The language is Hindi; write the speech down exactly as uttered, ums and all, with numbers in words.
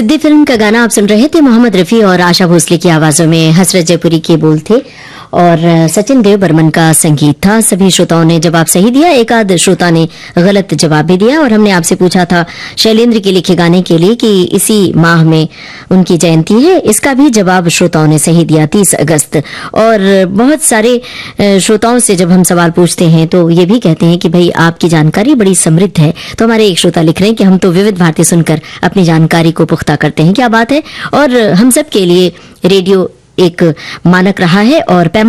सिद्धि फिल्म का गाना आप सुन रहे थे। मोहम्मद रफी और आशा भोसले की आवाजों में हसरत जयपुरी के बोल थे और सचिन देव बर्मन का संगीत था। सभी श्रोताओं ने जवाब सही दिया, एक आध श्रोता ने गलत जवाब भी दिया। और हमने आपसे पूछा था शैलेंद्र के लिखे गाने के लिए कि इसी माह में उनकी जयंती है, इसका भी जवाब श्रोताओं ने सही दिया, तीस अगस्त। और बहुत सारे श्रोताओं से जब हम सवाल पूछते हैं तो ये भी कहते हैं कि भाई आपकी जानकारी बड़ी समृद्ध है। तो हमारे एक श्रोता लिख रहे हैं कि हम तो विविध भारती सुनकर अपनी जानकारी को पुख्ता करते हैं। क्या बात है। और हम सब के लिए रेडियो एक मानक रहा है और पैमाना